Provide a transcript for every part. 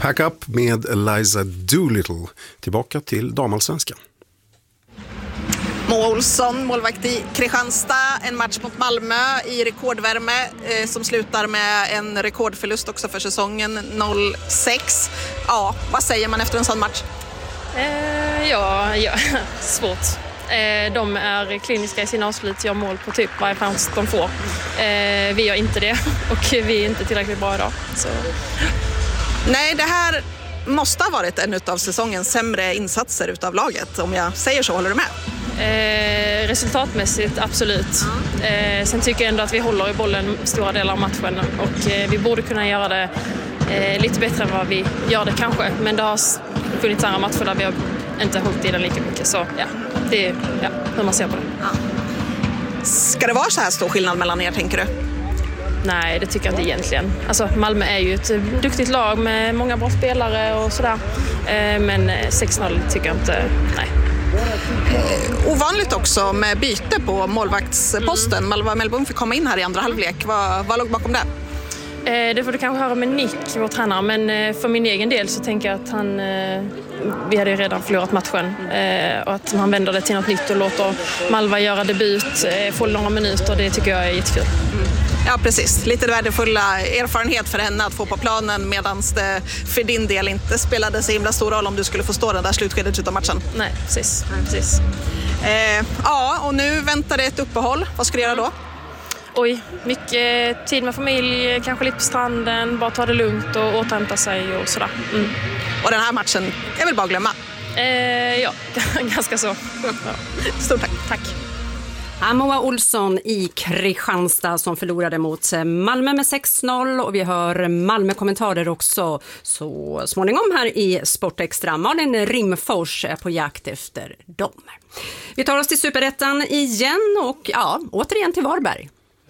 Pack Up med Eliza Doolittle. Tillbaka till damallsvenskan. Moa Olsson, målvakt i Kristianstad, en match mot Malmö i rekordvärme som slutar med en rekordförlust också för säsongen 0-6. Ja, vad säger man efter en sån match? Svårt. De är kliniska i sina avslut, gör mål på typ varje chans de får. Vi gör inte det och vi är inte tillräckligt bra idag. Så. Nej, det här måste ha varit en av säsongens sämre insatser utav laget, om jag säger så. Håller du med? Resultatmässigt, absolut. Sen tycker jag ändå att vi håller i bollen stora delar av matchen och vi borde kunna göra det lite bättre än vad vi gör det kanske. Men det har funnits andra matcher där vi har inte hållit i den lika mycket. Så ja, det är hur man ser på det. Ja. Ska det vara så här stor skillnad mellan er, tänker du? Nej, det tycker jag inte egentligen. Alltså, Malmö är ju ett duktigt lag med många bra spelare och sådär. Men 6-0 tycker jag inte, nej. Ovanligt också med byte på målvaktsposten. Malva Mellbom fick komma in här i andra halvlek. Vad låg bakom det? Det får du kanske höra med Nick, vår tränare. Men för min egen del så tänker jag att vi hade ju redan förlorat matchen. Och att han vänder det till något nytt och låter Malva göra debut, få några minuter, det tycker jag är jättekul. Ja, precis. Lite värdefulla erfarenhet för henne att få på planen, medan det för din del inte spelade så himla stor roll om du skulle få stå den där slutskedet av matchen. Nej, precis. Ja, och nu väntar det ett uppehåll. Vad ska du göra då? Oj, mycket tid med familj, kanske lite på stranden, bara ta det lugnt och återhämta sig och sådär. Och den här matchen är väl bara att glömma? Ja, ganska så. Ja. Stort tack. Tack. Moa Olsson i Kristianstad som förlorade mot Malmö med 6-0 och vi hör Malmö-kommentarer också så småningom här i Sportextra. Malin Rimfors är på jakt efter dem. Vi tar oss till Superettan igen och återigen till Varberg.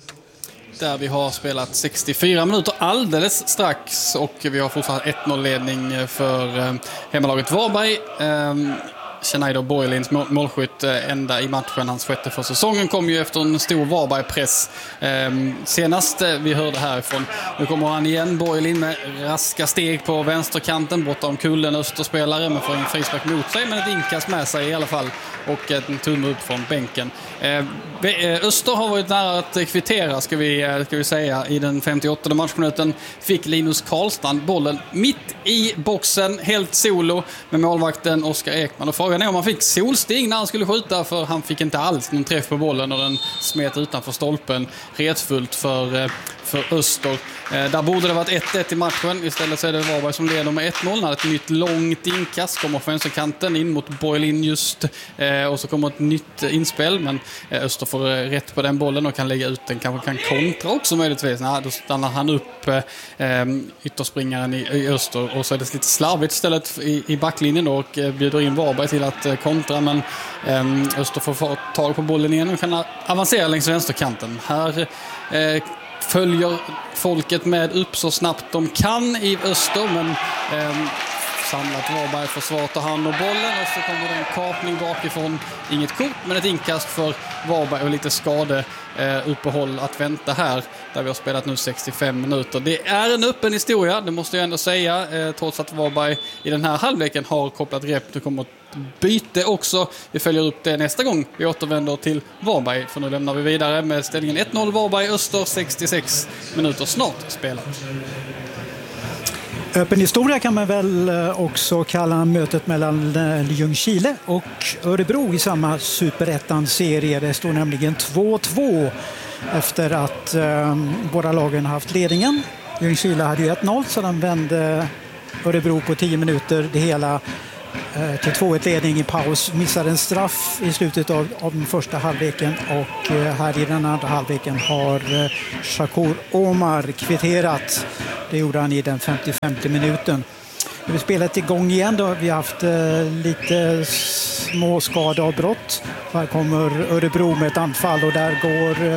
Där vi har spelat 64 minuter alldeles strax och vi har fortfarande 1-0-ledning för hemmalaget Varberg. Schneider Borgelins målskytt ända i matchen, hans sjätte för säsongen, kom ju efter en stor Varberg-press. Senast vi hörde härifrån, nu kommer han igen, Borgelin med raska steg på vänsterkanten, bortom kullen Österspelare, men får en frispark mot sig, men ett inkast med sig i alla fall och en tumme upp från bänken. Öster har varit nära att kvittera, ska vi säga, i den 58:e matchminuten fick Linus Karlstrand bollen mitt i boxen, helt solo med målvakten Oskar Ekman, och frågan är om han fick solsting när han skulle skjuta, för han fick inte alls någon träff på bollen och den smet utanför stolpen, retfullt för Öster. Där borde det varit 1-1 i matchen. Istället så är det Varberg som leder med 1-0 när ett nytt långt inkast kommer från vänsterkanten in mot Borgelin just. Och så kommer ett nytt inspel, men Öster får rätt på den bollen och kan lägga ut den. Kanske kan kontra också möjligtvis. Då stannar han upp ytterspringaren i Öster och så är det lite slarvigt istället i backlinjen då, och bjuder in Varberg till att kontra, men Öster får tag på bollen igen och kan avancera längs vänsterkanten. Här följer folket med upp så snabbt de kan i Öster, men samlat Varberg får svårt att hand om bollen och så kommer det en kapning bakifrån. Inget kort, men ett inkast för Varberg och lite skadeuppehåll att vänta här, där vi har spelat nu 65 minuter. Det är en öppen historia, det måste jag ändå säga, trots att Varberg i den här halvleken har kopplat rep. Det kommer byte också. Vi följer upp det nästa gång vi återvänder till Varberg, för nu lämnar vi vidare med ställningen 1-0 Varberg Öster, 66 minuter snart spelat. Öppen historia kan man väl också kalla mötet mellan Ljungskile och Örebro i samma Superettan-serie. Det står nämligen 2-2 efter att båda lagen haft ledningen. Ljungskile hade ju 1-0, så de vände Örebro på 10 minuter det hela till 2-1-ledning i paus. Missade en straff i slutet av den första halvleken, och här i den andra halvleken har Shakur Omar kvitterat. Det gjorde han i den 55:e minuten. Vi har spelat igång igen då. Vi har haft lite små skadeavbrott. Här kommer Örebro med ett anfall och där går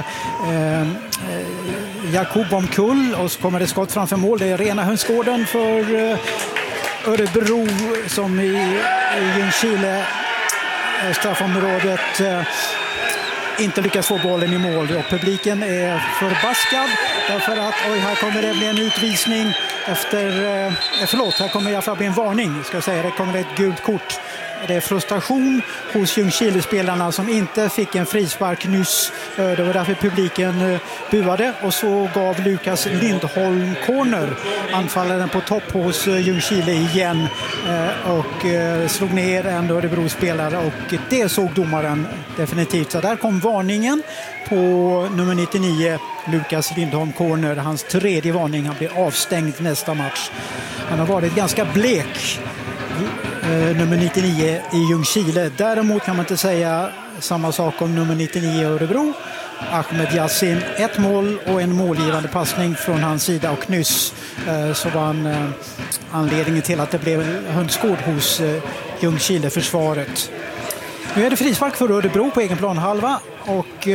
Jakob omkull och så kommer det skott framför mål. Det är rena hönsgården för Örebro som i Ljungskile straffområdet inte lyckas få bollen i mål, och publiken är förbaskad därför att här kommer det bli en utvisning här kommer i alla fall bli en varning, ska jag säga. Det kommer ett gult kort. Det är frustration hos Ljungskile-spelarna som inte fick en frispark nyss. Det var därför publiken buade, och så gav Lukas Lindholm corner. Anfallaren på topp hos Ljungskile igen och slog ner en Örebro-spelare, och det såg domaren definitivt. Så där kom varningen på nummer 99, Lukas Lindholm corner. Hans tredje varning, han blir avstängd nästa match. Han har varit ganska blek, nummer 99 i Ljungskile. Däremot kan man inte säga samma sak om nummer 99 i Örebro. Ahmed Yassin, ett mål och en målgivande passning från hans sida, och nyss så var han anledningen till att det blev hönsgård hos Ljungskile-försvaret. Nu är det frispark för Örebro på egen planhalva, och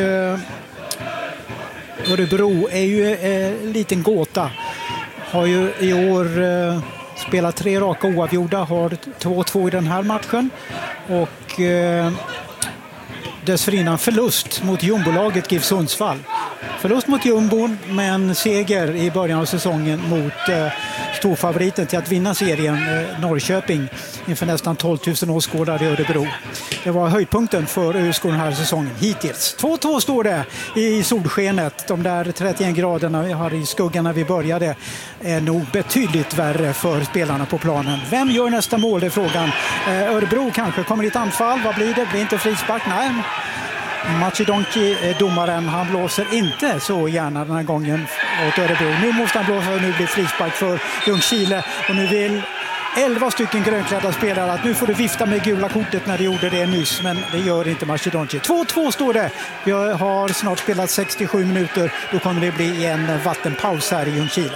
Örebro är ju en liten gåta. Har ju i år spelat 3 raka oavgjorda, har 2-2 i den här matchen, och dessförinnan förlust mot jumbolaget GIF Sundsvall. Förlust mot jumbon, men seger i början av säsongen mot storfavoriten till att vinna serien, Norrköping, inför nästan 12 000 åskådare i Örebro. Det var höjdpunkten för ÖSK den här säsongen hittills. 2-2 står det i solskenet. De där 31 graderna vi har i skuggan när vi började är nog betydligt värre för spelarna på planen. Vem gör nästa mål, det är frågan. Örebro kanske kommer i ett anfall. Vad blir det? Blir inte frispark? Nej. Macedonci, domaren, han blåser inte så gärna den här gången åt Örebro. Nu måste han blåsa, och nu blir frispark för Ljungskile, och nu vill 11 stycken grönklädda spelare att nu får du vifta med gula kortet när du gjorde det nyss, men det gör inte Macedonci. 2-2 står det. Vi har snart spelat 67 minuter. Då kommer det bli en vattenpaus här i Ljungskile.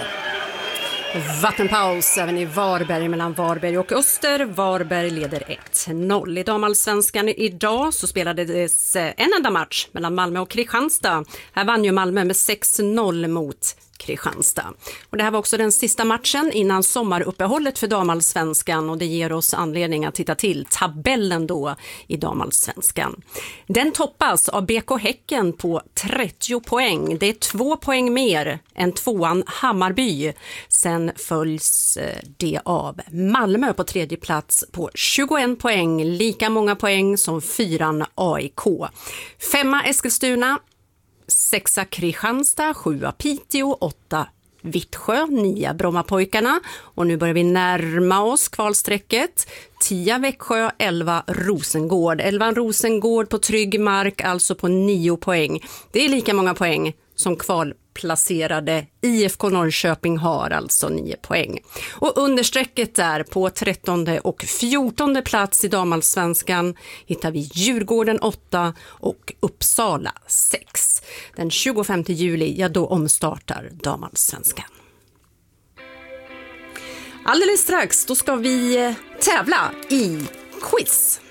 Vattenpaus även i Varberg mellan Varberg och Öster. Varberg leder 1-0. I damallsvenskan idag så spelades en enda match mellan Malmö och Kristianstad. Här vann ju Malmö med 6-0 mot Kristianstad. Och det här var också den sista matchen innan sommaruppehållet för damallsvenskan, och det ger oss anledning att titta till tabellen då i damallsvenskan. Den toppas av BK Häcken på 30 poäng. Det är 2 poäng mer än tvåan Hammarby. Sen följs det av Malmö på tredje plats på 21 poäng. Lika många poäng som 4:an AIK. 5:a Eskilstuna, 6:a Kristianstad, 7:a Piteå, 8 Vittsjö, 9 Brommapojkarna, och nu börjar vi närma oss kvalsträcket. 10 Växjö, 11 Rosengård. 11 Rosengård på trygg mark, alltså på 9 poäng. Det är lika många poäng som kvalplacerade IFK Norrköping har, alltså 9 poäng. Och understrecket där på 13:e och 14:e plats i damallsvenskan hittar vi Djurgården 8 och Uppsala 6. Den 25 juli, ja då omstartar damallsvenskan. Alldeles strax, då ska vi tävla i quiz.